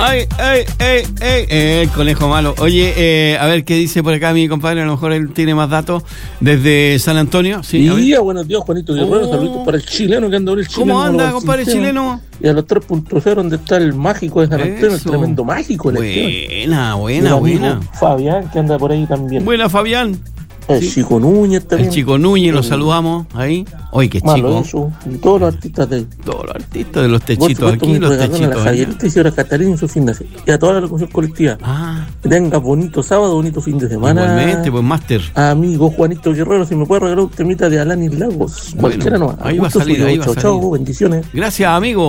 El conejo malo. Oye, a ver qué dice por acá mi compadre, a lo mejor él tiene más datos desde San Antonio. Sí, buenos días, Juanito Guerrero. Saludos para el chileno que anda por el chileno. ¿Cómo anda, compadre chileno? Y a los 3.0, donde está el mágico de San Antonio, el tremendo mágico. Buena. Fabián, que anda por ahí también. Buena, Fabián. El Chico Núñez también. El Chico Núñez, lo saludamos ahí. Oye, qué chico. Eso. Y todos los artistas de los techitos aquí, los techitos. A la Javierita y señora Catarina en su fin de semana. Y a toda la locución colectiva. Que tenga bonito sábado, bonito fin de semana. Igualmente, pues, máster. Amigo Juanito Guerrero, si me puede regalar un temita de Alanis Lagos. Cualquiera no. Ahí va a salir. Chao, bendiciones. Gracias, amigo.